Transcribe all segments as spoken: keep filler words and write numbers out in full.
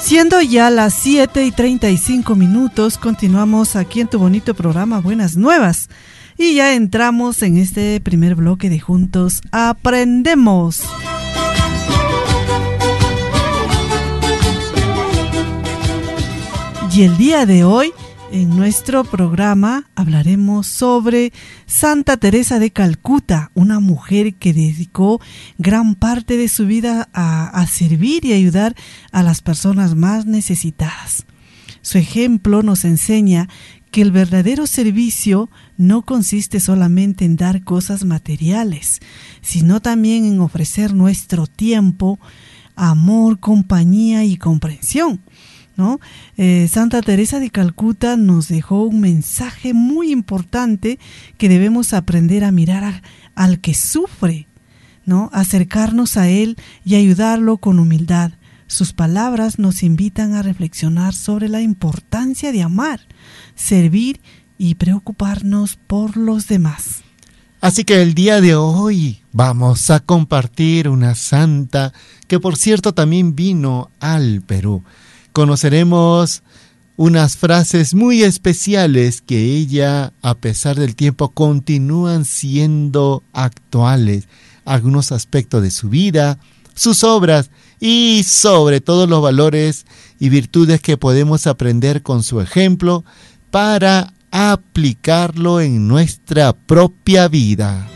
Siendo ya las siete y treinta y cinco minutos, continuamos aquí en tu bonito programa Buenas Nuevas. Y ya entramos en este primer bloque de Juntos Aprendemos. Y el día de hoy, en nuestro programa, hablaremos sobre Santa Teresa de Calcuta, una mujer que dedicó gran parte de su vida a, a servir y ayudar a las personas más necesitadas. Su ejemplo nos enseña que el verdadero servicio no consiste solamente en dar cosas materiales, sino también en ofrecer nuestro tiempo, amor, compañía y comprensión, ¿no? Eh, Santa Teresa de Calcuta nos dejó un mensaje muy importante que debemos aprender a mirar a, al que sufre, ¿no? Acercarnos a él y ayudarlo con humildad. Sus palabras nos invitan a reflexionar sobre la importancia de amar, servir y preocuparnos por los demás. Así que el día de hoy vamos a compartir una santa que, por cierto, también vino al Perú. Conoceremos unas frases muy especiales que ella, a pesar del tiempo, continúan siendo actuales. Algunos aspectos de su vida, sus obras y sobre todo los valores y virtudes que podemos aprender con su ejemplo para aplicarlo en nuestra propia vida.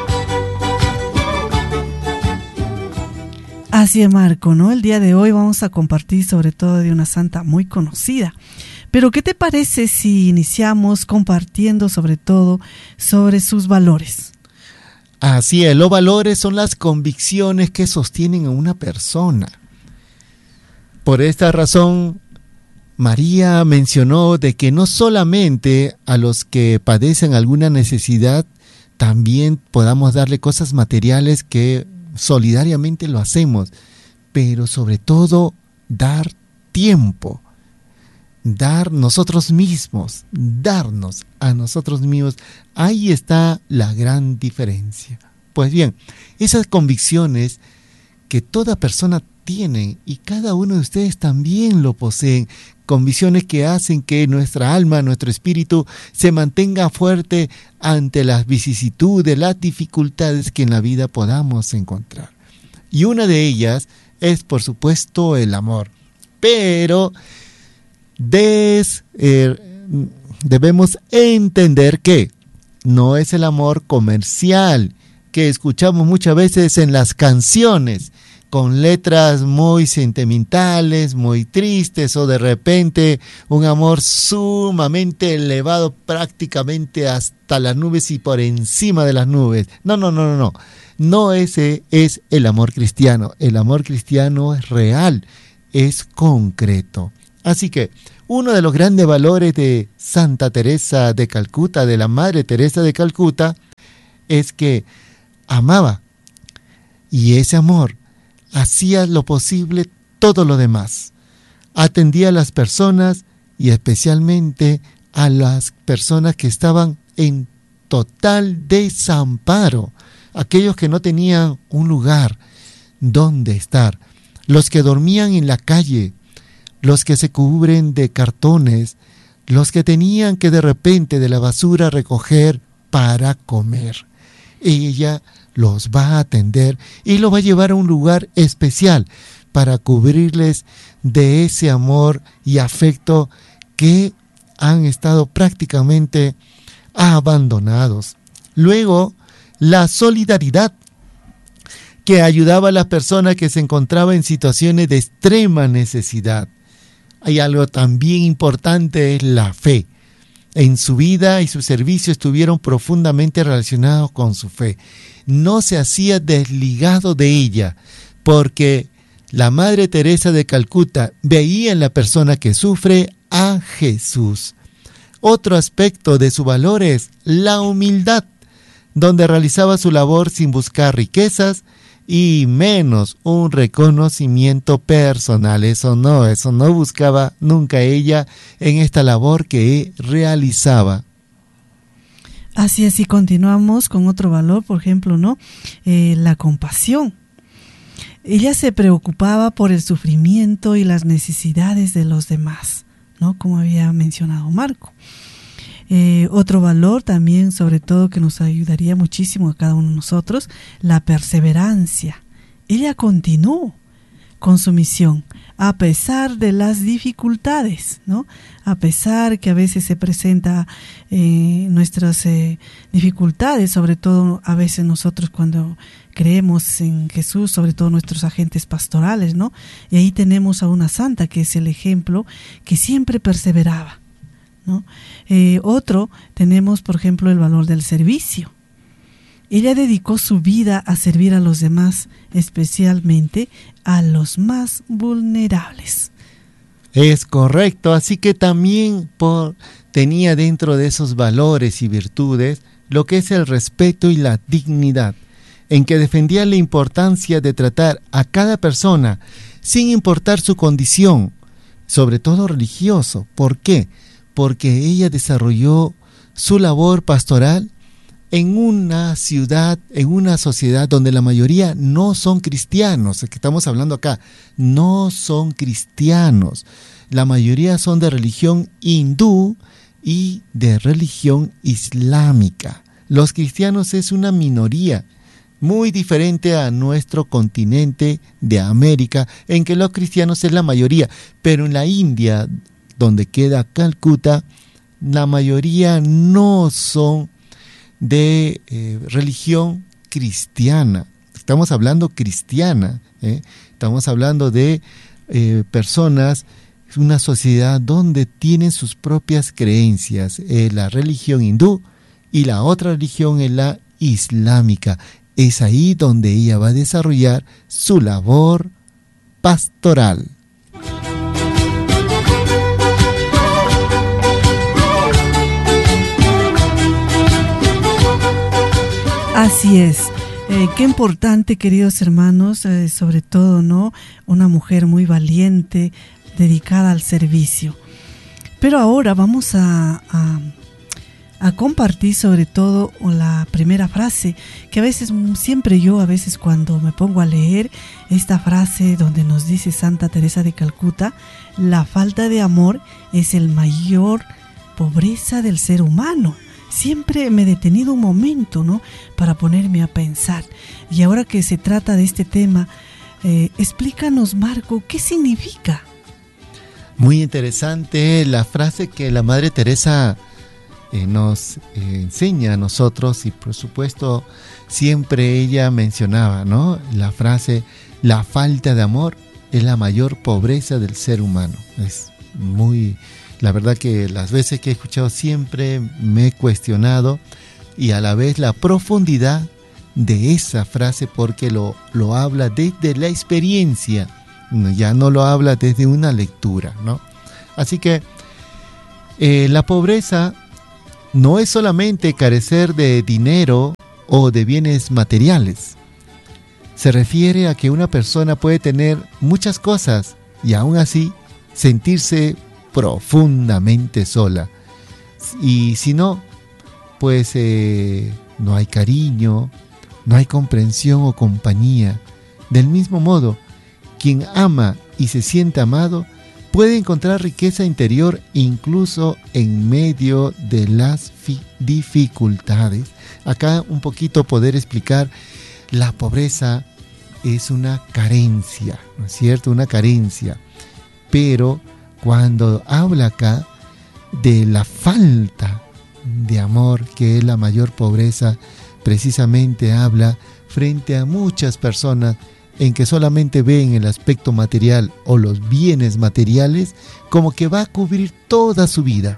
Así es, Marco, ¿no? El día de hoy vamos a compartir sobre todo de una santa muy conocida. Pero ¿qué te parece si iniciamos compartiendo sobre todo sobre sus valores? Así es, los valores son las convicciones que sostienen a una persona. Por esta razón, María mencionó de que no solamente a los que padecen alguna necesidad, también podamos darle cosas materiales que solidariamente lo hacemos, pero sobre todo dar tiempo, dar nosotros mismos, darnos a nosotros mismos. Ahí está la gran diferencia. Pues bien, esas convicciones que toda persona tiene y cada uno de ustedes también lo poseen, convicciones que hacen que nuestra alma, nuestro espíritu se mantenga fuerte ante las vicisitudes, las dificultades que en la vida podamos encontrar. Y una de ellas es, por supuesto, el amor. Pero des, eh, debemos entender que no es el amor comercial que escuchamos muchas veces en las canciones, con letras muy sentimentales, muy tristes, o de repente un amor sumamente elevado, prácticamente hasta las nubes y por encima de las nubes. No, no, no, no, no. No ese es el amor cristiano. El amor cristiano es real, es concreto. Así que uno de los grandes valores de Santa Teresa de Calcuta, de la Madre Teresa de Calcuta, es que amaba, y ese amor hacía lo posible todo lo demás. Atendía a las personas y especialmente a las personas que estaban en total desamparo, aquellos que no tenían un lugar donde estar, los que dormían en la calle, los que se cubren de cartones, los que tenían que de repente de la basura recoger para comer. Ella los va a atender y los va a llevar a un lugar especial para cubrirles de ese amor y afecto que han estado prácticamente abandonados. Luego, la solidaridad, que ayudaba a las personas que se encontraban en situaciones de extrema necesidad. Hay algo también importante, es la fe. En su vida y su servicio estuvieron profundamente relacionados con su fe. No se hacía desligado de ella, porque la Madre Teresa de Calcuta veía en la persona que sufre a Jesús. Otro aspecto de su valor es la humildad, donde realizaba su labor sin buscar riquezas y menos un reconocimiento personal. Eso no, eso no buscaba nunca ella en esta labor que realizaba. Así es, y continuamos con otro valor, por ejemplo, ¿no? Eh, la compasión. ella se preocupaba por el sufrimiento y las necesidades de los demás, ¿no? Como había mencionado Marco. Eh, otro valor también, sobre todo, que nos ayudaría muchísimo a cada uno de nosotros, la perseverancia. Ella continuó con su misión a pesar de las dificultades, ¿no? A pesar que a veces se presenta eh, nuestras eh, dificultades, sobre todo a veces nosotros cuando creemos en Jesús, sobre todo nuestros agentes pastorales, ¿no? Y ahí tenemos a una santa que es el ejemplo, que siempre perseveraba, ¿no? Eh, otro, tenemos por ejemplo el valor del servicio. Ella dedicó su vida a servir a los demás, especialmente a los más vulnerables. Es correcto, así que también por, tenía dentro de esos valores y virtudes lo que es el respeto y la dignidad, en que defendía la importancia de tratar a cada persona sin importar su condición, sobre todo religioso. ¿Por qué? Porque ella desarrolló su labor pastoral en una ciudad, en una sociedad donde la mayoría no son cristianos, que estamos hablando acá, no son cristianos. La mayoría son de religión hindú y de religión islámica. Los cristianos es una minoría, muy diferente a nuestro continente de América, en que los cristianos es la mayoría, pero en la India, donde queda Calcuta, la mayoría no son de eh, religión cristiana. Estamos hablando cristiana, ¿eh? Estamos hablando de eh, personas, una sociedad donde tienen sus propias creencias, eh, la religión hindú y la otra religión es la islámica. Es ahí donde ella va a desarrollar su labor pastoral. Así es. Eh, qué importante, queridos hermanos, eh, sobre todo, ¿no? Una mujer muy valiente, dedicada al servicio. Pero ahora vamos a, a, a compartir sobre todo la primera frase, que a veces, siempre yo, a veces cuando me pongo a leer esta frase donde nos dice Santa Teresa de Calcuta, la falta de amor es el mayor pobreza del ser humano. Siempre me he detenido un momento, ¿no?, para ponerme a pensar. Y ahora que se trata de este tema, eh, explícanos, Marco, ¿qué significa? Muy interesante la frase que la Madre Teresa eh, nos eh, enseña a nosotros, y por supuesto siempre ella mencionaba, ¿no?, la frase, la falta de amor es la mayor pobreza del ser humano. Es muy... La verdad que las veces que he escuchado siempre me he cuestionado, y a la vez la profundidad de esa frase, porque lo, lo habla desde la experiencia, ya no lo habla desde una lectura, ¿no? Así que eh, la pobreza no es solamente carecer de dinero o de bienes materiales. Se refiere a que una persona puede tener muchas cosas y aún así sentirse profundamente sola, y si no, pues eh, no hay cariño, no hay comprensión o compañía. Del mismo modo, quien ama y se siente amado puede encontrar riqueza interior incluso en medio de las dificultades. Acá un poquito poder explicar, la pobreza es una carencia, ¿no es cierto? Una carencia, pero cuando habla acá de la falta de amor, que es la mayor pobreza, precisamente habla frente a muchas personas en que solamente ven el aspecto material o los bienes materiales como que va a cubrir toda su vida.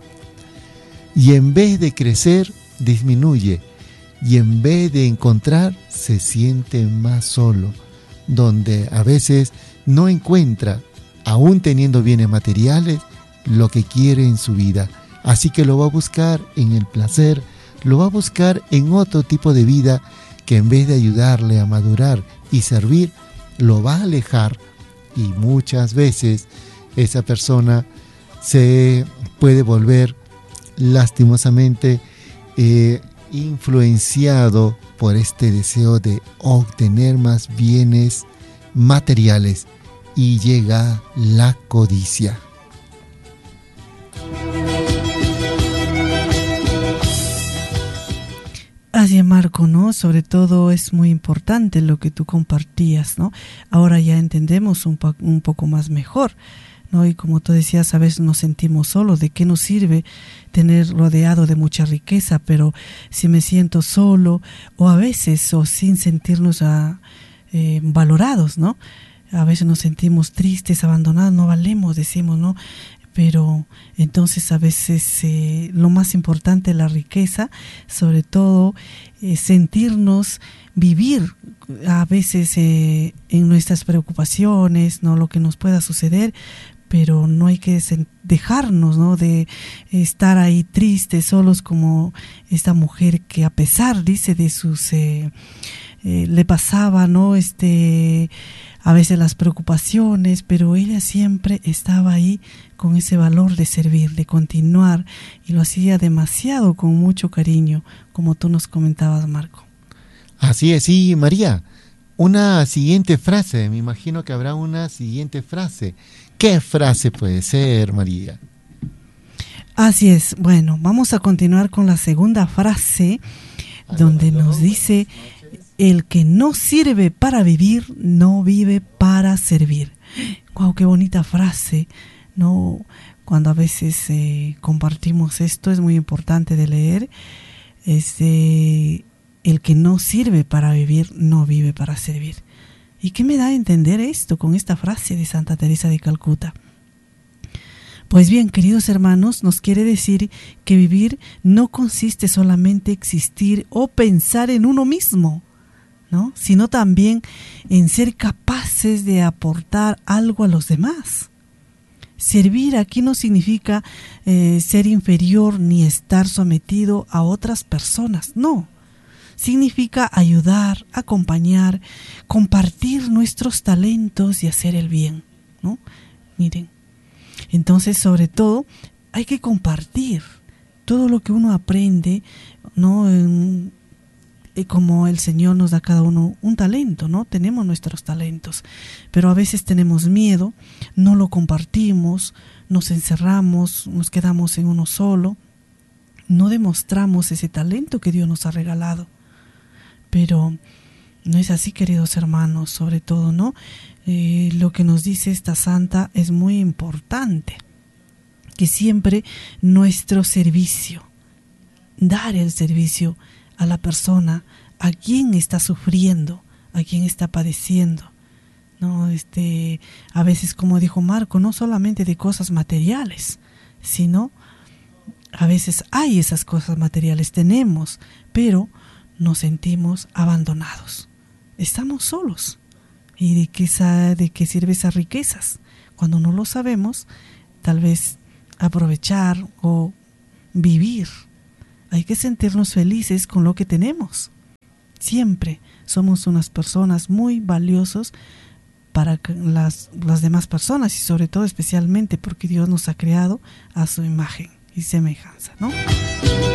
Y en vez de crecer, disminuye. Y en vez de encontrar, se siente más solo, donde a veces no encuentra, aún teniendo bienes materiales, lo que quiere en su vida. Así que lo va a buscar en el placer, lo va a buscar en otro tipo de vida que en vez de ayudarle a madurar y servir, lo va a alejar, y muchas veces esa persona se puede volver lastimosamente eh, influenciado por este deseo de obtener más bienes materiales y llega la codicia. Así es, Marco, ¿no? Sobre todo es muy importante lo que tú compartías, ¿no? Ahora ya entendemos un, po- un poco más mejor, ¿no? Y como tú decías, a veces nos sentimos solos. ¿De qué nos sirve tener rodeado de mucha riqueza? Pero si me siento solo, o a veces, o sin sentirnos a, eh, valorados, ¿no? A veces nos sentimos tristes, abandonados, no valemos, decimos, ¿no? Pero entonces a veces eh, lo más importante es la riqueza, sobre todo eh, sentirnos vivir a veces eh, en nuestras preocupaciones, no lo que nos pueda suceder, pero no hay que dejarnos, ¿no?, de estar ahí tristes, solos, como esta mujer que a pesar, dice, de sus eh, eh, le pasaba, ¿no?, este a veces las preocupaciones, pero ella siempre estaba ahí con ese valor de servir, de continuar, y lo hacía demasiado con mucho cariño, como tú nos comentabas, Marco. Así es, sí, María. Una siguiente frase, me imagino que habrá una siguiente frase. ¿Qué frase puede ser, María? Así es, bueno, vamos a continuar con la segunda frase, donde nos dice: el que no sirve para vivir, no vive para servir. Wow, qué bonita frase, ¿no? Cuando a veces eh, compartimos esto, es muy importante de leer. Este, el que no sirve para vivir, no vive para servir. ¿Y qué me da a entender esto con esta frase de Santa Teresa de Calcuta? Pues bien, queridos hermanos, nos quiere decir que vivir no consiste solamente en existir o pensar en uno mismo, ¿no?, sino también en ser capaces de aportar algo a los demás. Servir aquí no significa eh, ser inferior ni estar sometido a otras personas, no. Significa ayudar, acompañar, compartir nuestros talentos y hacer el bien, ¿no? Miren, entonces, sobre todo, hay que compartir todo lo que uno aprende, ¿no? En, como el Señor nos da a cada uno un talento, ¿no? Tenemos nuestros talentos, pero a veces tenemos miedo, no lo compartimos, nos encerramos, nos quedamos en uno solo, no demostramos ese talento que Dios nos ha regalado. Pero no es así, queridos hermanos, sobre todo, ¿no? Eh, lo que nos dice esta santa es muy importante, que siempre nuestro servicio, dar el servicio a la persona, a quien está sufriendo, a quien está padeciendo, ¿no? Este, a veces, como dijo Marco, no solamente de cosas materiales, sino a veces hay esas cosas materiales, tenemos, pero nos sentimos abandonados, estamos solos. ¿Y de qué, de qué sirve esas riquezas? Cuando no lo sabemos, tal vez aprovechar o vivir. Hay que sentirnos felices con lo que tenemos. Siempre somos unas personas muy valiosas para las, las demás personas, y sobre todo especialmente porque Dios nos ha creado a su imagen y semejanza, ¿no?